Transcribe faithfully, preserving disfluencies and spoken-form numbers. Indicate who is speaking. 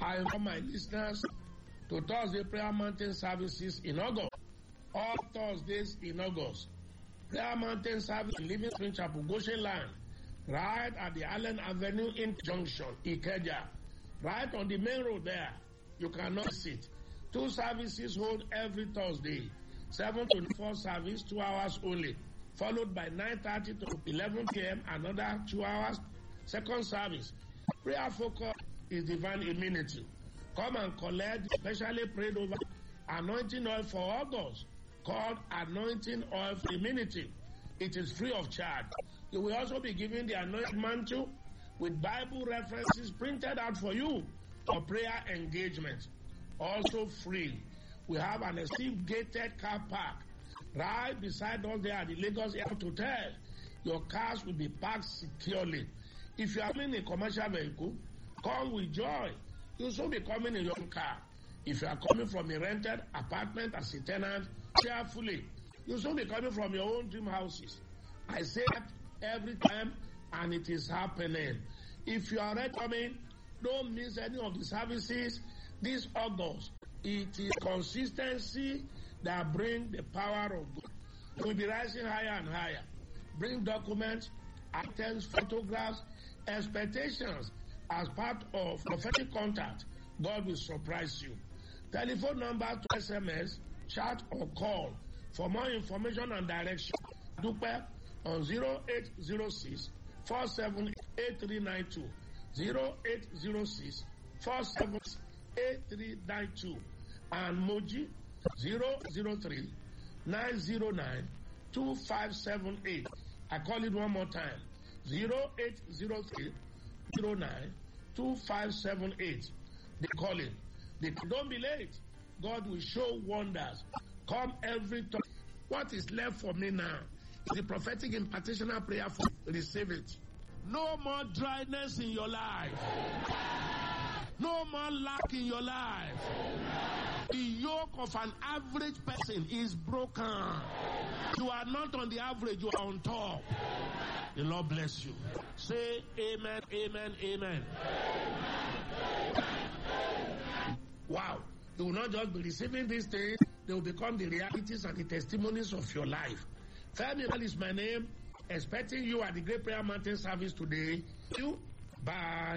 Speaker 1: I invite my listeners to Thursday Prayer Mountain services in August. All Thursdays in August. Prayer Mountain service in Living Spring Chapel, Goshen Land, right at the Allen Avenue in Junction, Ikeja. Right on the main road there. You cannot sit. Two services hold every Thursday. seven to four service, two hours only. Followed by nine thirty to eleven p.m. another two hours. Second service. Prayer focus is divine immunity. Come and collect specially prayed over anointing oil for August called anointing oil for immunity. It is free of charge. You will also be given the anointing mantle with Bible references printed out for you for prayer engagement. Also free. We have an esteemed gated car park right beside us there at the Lagos Airport Hotel. Your cars will be parked securely. If you are in a commercial vehicle, come with joy. You'll soon be coming in your own car. If you are coming from a rented apartment as a tenant, cheerfully. You'll soon be coming from your own dream houses. I say that every time, and it is happening. If you are already coming, don't miss any of the services this August. It is consistency that brings the power of God. We'll be rising higher and higher. Bring documents, items, photographs, expectations as part of prophetic contact. God will surprise you. Telephone number to S M S, chat or call. For more information and direction, Dupe on zero eight zero six, four seven eight three nine two. zero eight zero six, four seven eight three nine two. And Moji zero zero three, nine zero nine, two five seven eight. I call it one more time. zero eight zero three, zero nine, two five seven eight. They call it. They don't be late. God will show wonders. Come every time. What is left for me now is the prophetic impartitional prayer for receive it. No more dryness in your life. No more lack in your life. The yoke of an average person is broken. You are not on the average, you are on top. The Lord bless you. Say amen, amen, amen. Wow. You will not just be receiving these things, they will become the realities and the testimonies of your life. Femi is my name. Expecting you at the Great Prayer Mountain service today. You, bye.